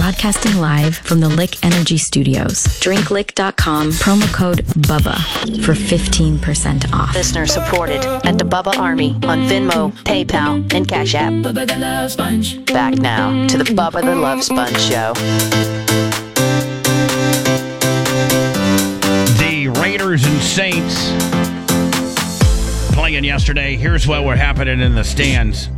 broadcasting live from the Lick Energy Studios. DrinkLick.com, promo code BUBBA for 15% off. Listener supported at the Bubba Army on Venmo, PayPal, and Cash App. Bubba the Love Sponge. Back now to the Bubba the Love Sponge Show. The Raiders and Saints playing yesterday. Here's what were happening in the stands.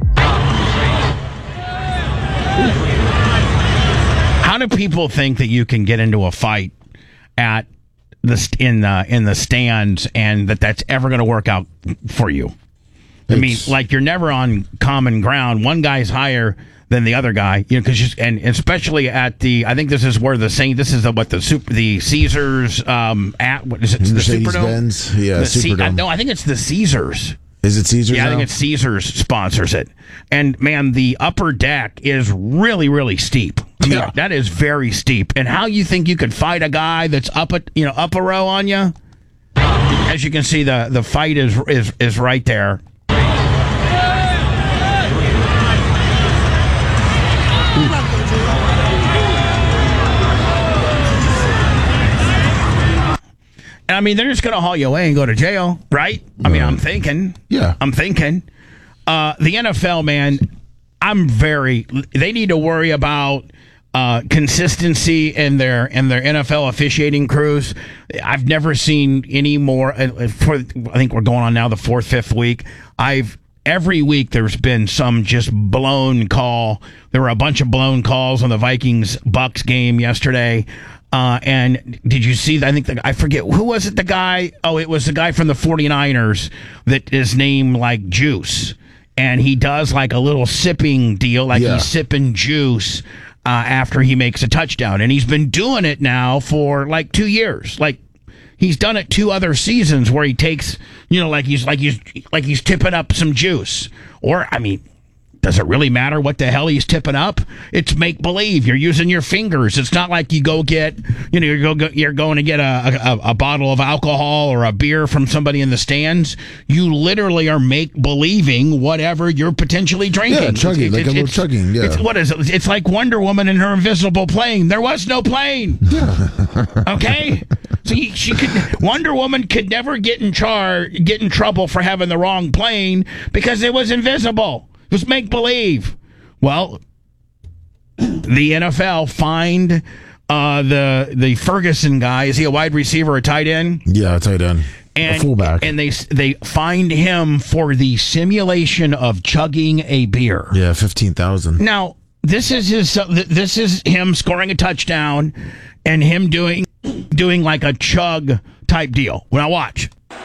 How do people think that you can get into a fight at in the stands and that's ever going to work out for you? I mean, like, you're never on common ground. One guy's higher than the other guy, you know, and especially at I think this is where the Caesars, what is it? The Mercedes-Benz, yeah, Superdome. No, I think it's the Caesars. Is it Caesars? Yeah, now? I think it's Caesars sponsors it. And man, the upper deck is really, really steep. I mean, that is very steep. And how you think you could fight a guy that's up a row on you? As you can see, the fight is right there. And I mean, they're just going to haul you away and go to jail, right? I mean, I'm thinking. Yeah. I'm thinking. The NFL, man, they need to worry about consistency in their NFL officiating crews. I've never seen any more. I think we're going on now the 4th, 5th week. Every week there's been some just blown call. There were a bunch of blown calls on the Vikings-Bucks game yesterday. And did you see, I forget, who was it, the guy? Oh, it was the guy from the 49ers that is named like Juice. And he does like a little sipping deal, like he's sipping juice after he makes a touchdown. And he's been doing it now for like 2 years. Like, he's done it 2 other seasons where he takes, like he's tipping up some juice. Or, I mean, does it really matter what the hell he's tipping up? It's make-believe. You're using your fingers. It's not like you go get, you're going to get a bottle of alcohol or a beer from somebody in the stands. You literally are make-believing whatever you're potentially drinking. Yeah, chugging, like a little chugging, yeah. What is it? It's like Wonder Woman and her invisible plane. There was no plane. Yeah. Okay? So Wonder Woman could never get in trouble for having the wrong plane because it was invisible. It was make-believe. Well, the NFL fined the Ferguson guy. Is he a wide receiver or a tight end? Yeah, a tight end. And, a fullback. And they fined him for the simulation of chugging a beer. Yeah, $15,000. Now, this is him scoring a touchdown and him doing like a chug type deal. Now watch.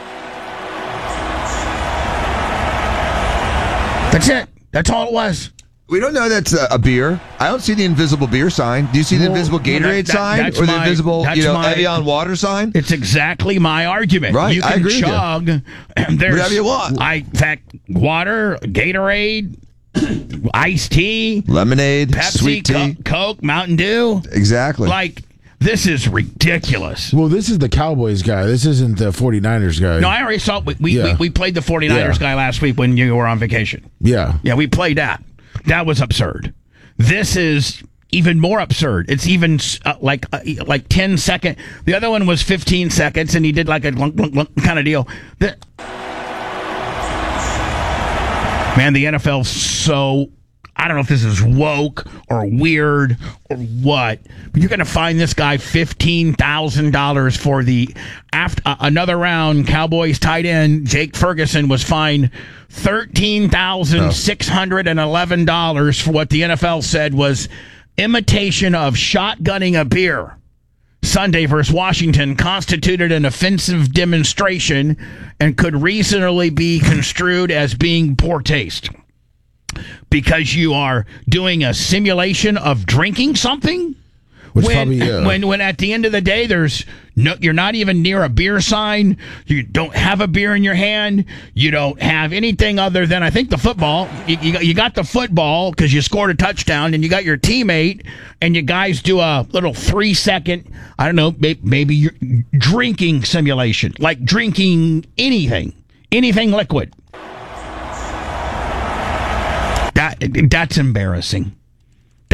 That's it. That's all it was. We don't know that's a beer. I don't see the invisible beer sign. Do you see the invisible Gatorade sign or the invisible, Evian water sign? It's exactly my argument. Right, you can I agree chug. There's whatever you want. In fact, water, Gatorade, iced tea, lemonade, Pepsi, sweet tea, Coke, Mountain Dew. Exactly. Like, this is ridiculous. Well, this is the Cowboys guy. This isn't the 49ers guy. No, I already saw it. We played the 49ers guy last week when you were on vacation. Yeah. Yeah, we played that. That was absurd. This is even more absurd. It's even like 10 seconds. The other one was 15 seconds, and he did like a kind of deal. Man, the NFL's so... I don't know if this is woke or weird or what, but you're going to find this guy $15,000 for another round. Cowboys tight end Jake Ferguson was fined $13,611 for what the NFL said was imitation of shotgunning a beer. Sunday versus Washington constituted an offensive demonstration and could reasonably be construed as being poor taste. Because you are doing a simulation of drinking something? When at the end of the day, you're not even near a beer sign. You don't have a beer in your hand. You don't have anything other than, I think, the football. You got the football because you scored a touchdown, and you got your teammate, and you guys do a little 3-second, I don't know, maybe you're drinking simulation, like drinking anything That's embarrassing.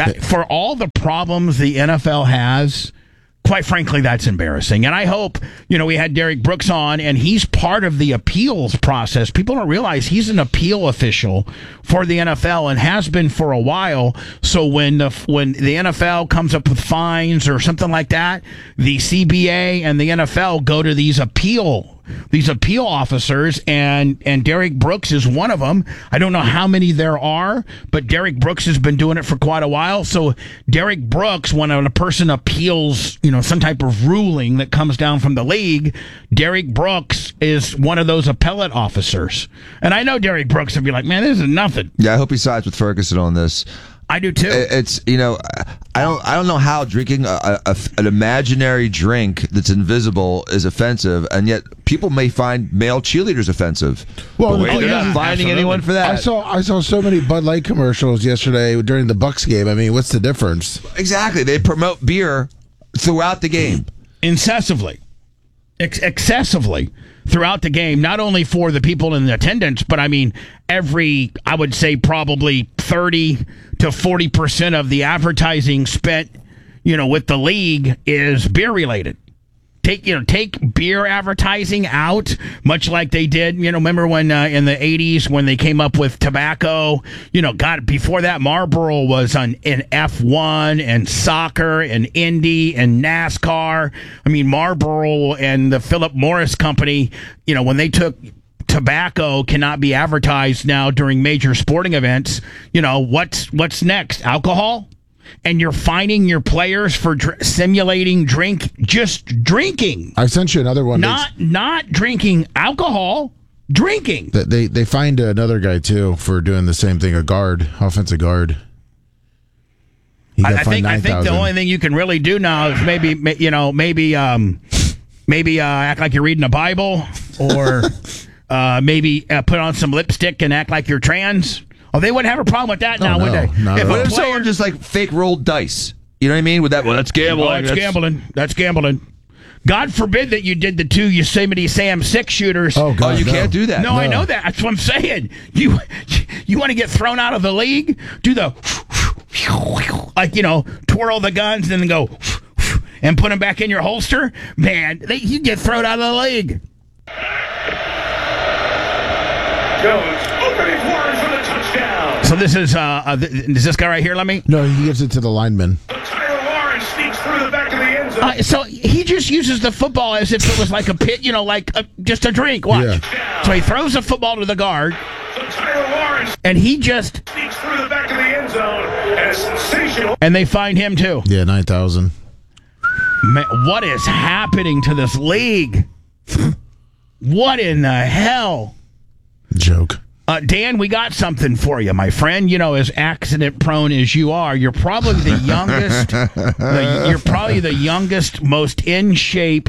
That for all the problems the NFL has, quite frankly, that's embarrassing. And I hope, we had Derek Brooks on, and he's part of the appeals process. People don't realize he's an appeal official for the NFL and has been for a while. So when the NFL comes up with fines or something like that, the CBA and the NFL go to these appeal officers, and Derek Brooks is one of them. I don't know how many there are, but Derek Brooks has been doing it for quite a while. So Derek Brooks, when a person appeals, some type of ruling that comes down from the league, Derek Brooks is one of those appellate officers. And I know Derek Brooks would be like, man, this is nothing. Yeah, I hope he sides with Ferguson on this. I do too. It's I don't know how drinking an imaginary drink that's invisible is offensive, and yet people may find male cheerleaders offensive. Well, they're not finding anyone for that. I saw so many Bud Light commercials yesterday during the Bucks game. I mean, what's the difference? Exactly, they promote beer throughout the game, excessively throughout the game, not only for the people in the attendance, but I mean, I would say probably 30 to 40% of the advertising spent, with the league is beer related. Take beer advertising out, much like they did, remember when in the 80s when they came up with tobacco, before that Marlboro was in F1 and soccer and Indy and NASCAR. I mean, Marlboro and the Philip Morris Company, when they took tobacco cannot be advertised now during major sporting events, what's next? Alcohol? And you're fining your players for simulating just drinking. I sent you another one. Not drinking alcohol, drinking. They fined another guy too for doing the same thing. Offensive guard. I think the only thing you can really do now is maybe act like you're reading a Bible, or maybe put on some lipstick and act like you're trans. Oh, they wouldn't have a problem with that now, would they? What if someone just fake rolled dice? You know what I mean? With that, that's gambling. That's gambling. God forbid that you did the 2 Yosemite Sam 6 shooters. Oh, God, you can't do that. No, I know that. That's what I'm saying. You want to get thrown out of the league? Do the twirl the guns and then go and put them back in your holster. Man, you get thrown out of the league. Jones opening quarters for the touchdown. So this is this guy right here? No, he gives it to the lineman. Tyler Lawrence sneaks through the back of the end zone. So he just uses the football as if it was like a pit, just a drink. Watch. Yeah. So he throws the football to the guard. So Tyler Lawrence and he just sneaks through the back of the end zone, and it's sensational. And they find him too. Yeah, 9,000. Man, what is happening to this league? What in the hell? Joke. Dan, we got something for you, my friend. As accident prone as you are, you're probably the youngest. You're probably the youngest, most in shape,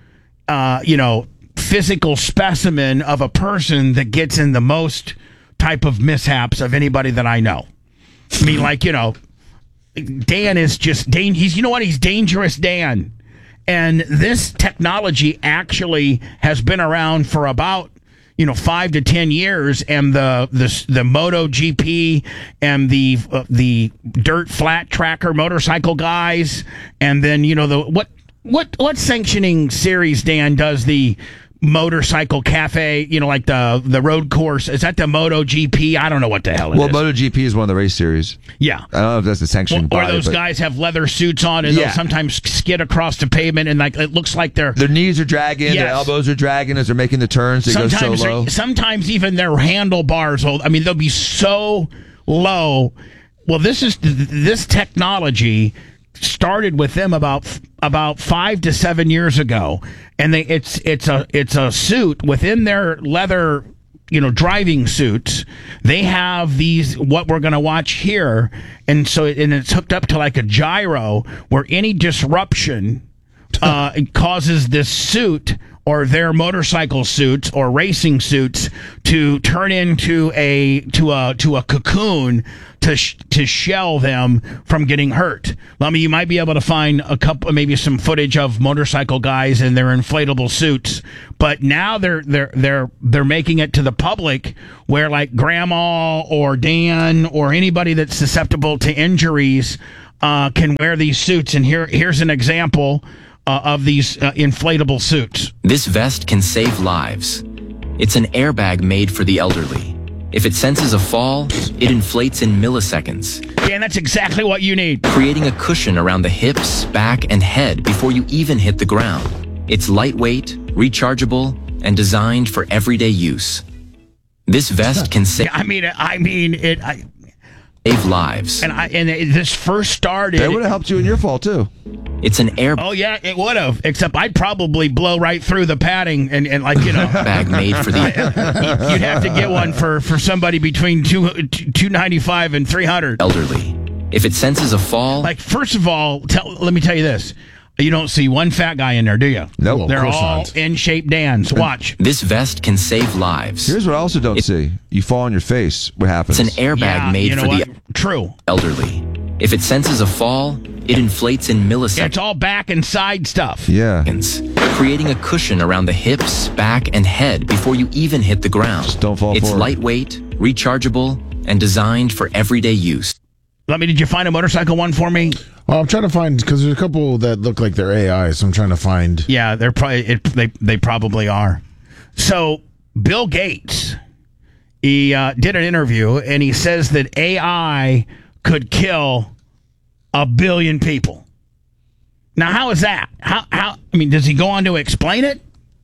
physical specimen of a person that gets in the most type of mishaps of anybody that I know. I mean, Dan is just he's he's dangerous, Dan. And this technology actually has been around for about 5 to 10 years, and the MotoGP and the dirt flat tracker motorcycle guys, and then what sanctioning series, Dan, does the motorcycle cafe, like the road course? Is that the MotoGP? I don't know what the hell it is. Well, MotoGP is one of the race series. Yeah. I don't know if that's the sanctioning body. Or those guys have leather suits on, and they'll sometimes skid across the pavement, and it looks like their knees are dragging, their elbows are dragging as they're making the turns. They go so low. Sometimes even their handlebars, they'll be so low. Well, this technology started with them about 5 to 7 years ago, and it's a suit within their leather, driving suits. They have these what we're going to watch here, and it's hooked up to like a gyro where any disruption causes this suit or their motorcycle suits or racing suits to turn into a cocoon to shell them from getting hurt. I mean, you might be able to find maybe some footage of motorcycle guys in their inflatable suits, but now they're making it to the public where like Grandma or Dan or anybody that's susceptible to injuries can wear these suits. And here's an example of these inflatable suits. This vest can save lives. It's an airbag made for the elderly. If it senses a fall, it inflates in milliseconds. Dan, that's exactly what you need. Creating a cushion around the hips, back, and head before you even hit the ground. It's lightweight, rechargeable, and designed for everyday use. This vest can save lives. And this first started. It would have helped you in your fall too. It's an air. Oh yeah, it would have. Except I'd probably blow right through the padding and like bag made for the. You'd have to get one for somebody between $295 and $300. Elderly. If it senses a fall. Like first of all, let me tell you this. You don't see one fat guy in there, do you? No, they're all in shape Dans. Watch. This vest can save lives. Here's what I also don't see. You fall on your face. What happens? It's an airbag made for the True. elderly. If it senses a fall, it inflates in milliseconds. It's all back and side stuff. Yeah. Creating a cushion around the hips, back, and head before you even hit the ground. Just don't fall It's forward. lightweight, rechargeable, and designed for everyday use. Did you find a motorcycle one for me? Well, I'm trying to find, because there's a couple that look like they're AI, so I'm trying to find. Yeah, they're probably they probably are. So Bill Gates, he did an interview and he says that AI could kill 1 billion people. Now, how is that? How? I mean, does he go on to explain it?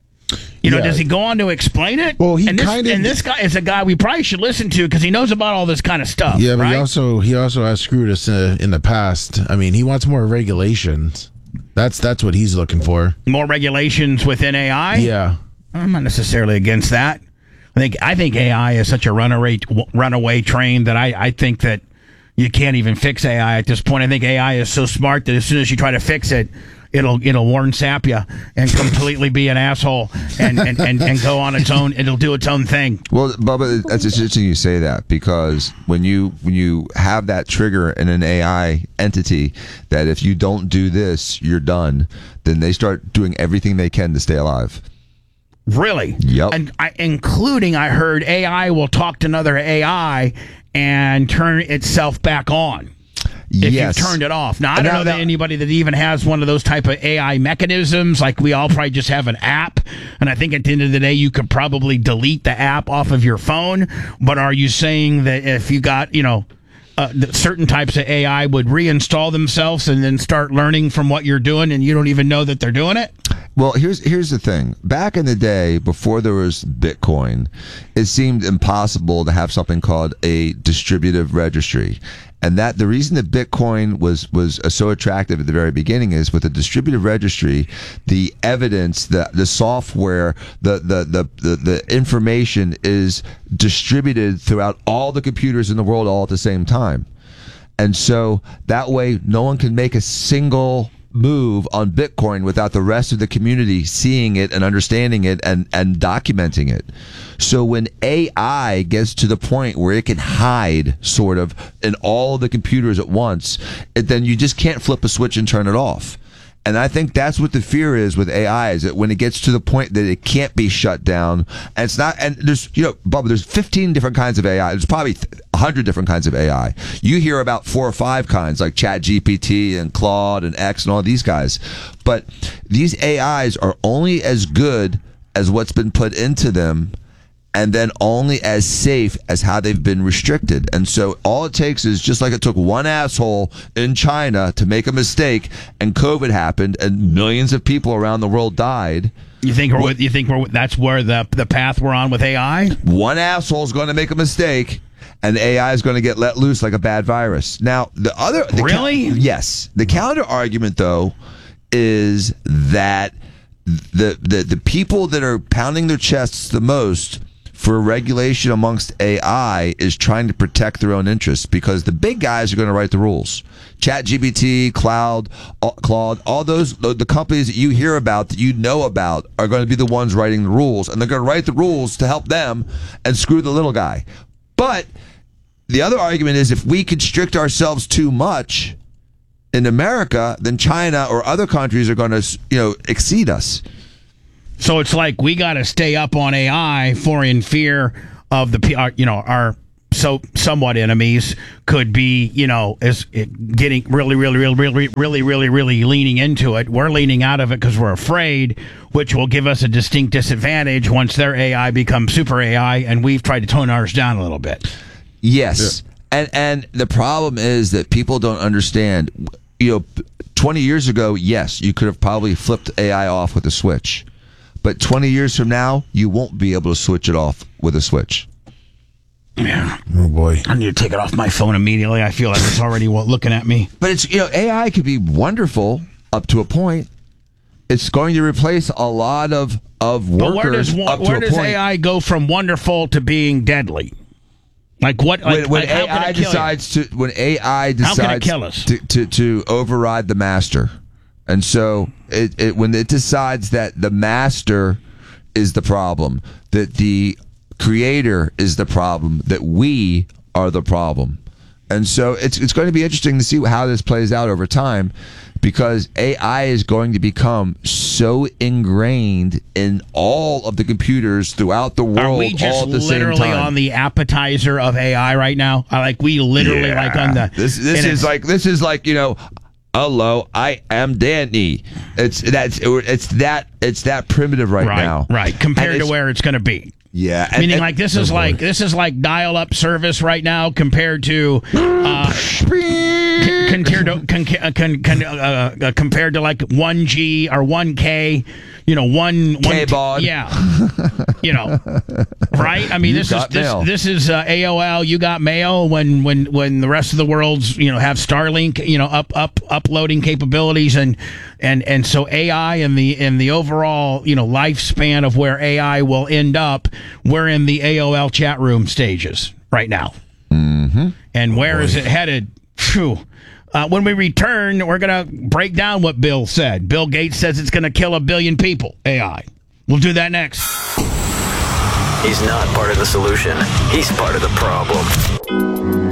Does he go on to explain it? Well, and this guy is a guy we probably should listen to because he knows about all this kind of stuff. Yeah, but right? he also has screwed us in the past. I mean, he wants more regulations. That's what he's looking for. More regulations within AI? Yeah. I'm not necessarily against that. I think AI is such a runaway train that I think that you can't even fix AI at this point. I think AI is so smart that as soon as you try to fix it, it'll warn sap you and completely be an asshole and go on its own. It'll do its own thing. Well, Bubba, that's interesting you say that because when you have that trigger in an AI entity that if you don't do this, you're done, then they start doing everything they can to stay alive. Really? Yep. And I heard AI will talk to another AI and turn itself back on. If Yes. you've turned it off. Now, I don't know that anybody that even has one of those type of AI mechanisms, like we all probably just have an app, and I think at the end of the day, you could probably delete the app off of your phone, but are you saying that if you got, certain types of AI would reinstall themselves and then start learning from what you're doing and you don't even know that they're doing it? Well, here's the thing. Back in the day, before there was Bitcoin, it seemed impossible to have something called a distributive registry. And that the reason that Bitcoin was so attractive at the very beginning is with a distributive registry, the evidence, the software, the information is distributed throughout all the computers in the world all at the same time. And so that way no one can make a single move on Bitcoin without the rest of the community seeing it and understanding it and documenting it. So when AI gets to the point where it can hide sort of in all the computers at once, then you just can't flip a switch and turn it off. And I think that's what the fear is with AI, is that when it gets to the point that it can't be shut down, and it's not, and there's, Bubba, there's 15 different kinds of AI. There's probably 100 different kinds of AI. You hear about 4 or 5 kinds, like ChatGPT and Claude and X and all these guys. But these AIs are only as good as what's been put into them, and then only as safe as how they've been restricted. And so all it takes is, just like it took one asshole in China to make a mistake and COVID happened and millions of people around the world died. You think that's where the path we're on with AI? One asshole is going to make a mistake and AI is going to get let loose like a bad virus. Now, yes. The counter argument, though, is that the people that are pounding their chests the most for regulation amongst AI is trying to protect their own interests, because the big guys are going to write the rules. ChatGPT, Claude, all those, the companies that you hear about, that you know about, are going to be the ones writing the rules, and they're going to write the rules to help them and screw the little guy. But the other argument is, if we constrict ourselves too much in America, then China or other countries are going to, exceed us. So it's like we got to stay up on AI in fear of our somewhat enemies could be, is getting really leaning into it. We're leaning out of it because we're afraid, which will give us a distinct disadvantage once their AI becomes super AI, and we've tried to tone ours down a little bit. Yes. Yeah. And the problem is that people don't understand. 20 years ago, yes, you could have probably flipped AI off with a switch. But 20 years from now, you won't be able to switch it off with a switch. Yeah. Oh, boy. I need to take it off my phone immediately. I feel like it's already looking at me. But it's, AI could be wonderful up to a point. It's going to replace a lot of workers. But where does AI go from wonderful to being deadly? Like what? When AI decides to override the master, and so when it decides that the master is the problem, that the creator is the problem, that we are the problem, and so it's going to be interesting to see how this plays out over time, because AI is going to become so ingrained in all of the computers throughout the world. Are we just all at the literally same time. on the appetizer of AI right now? We literally on the. This is like hello, I am Danny. It's that primitive right now. Right, compared to where it's going to be. Yeah, meaning this is like dial-up service right now compared to compared to like 1G or 1K, one K-baud. Yeah, right. I mean, this is AOL. You got mail when the rest of the world's have Starlink uploading capabilities, and so AI and the overall lifespan of where AI will end up. We're in the AOL chat room stages right now. Mm-hmm. And where is it headed? Phew. When we return, we're going to break down what Bill said. Bill Gates says it's going to kill 1 billion people, AI. We'll do that next. He's not part of the solution. He's part of the problem.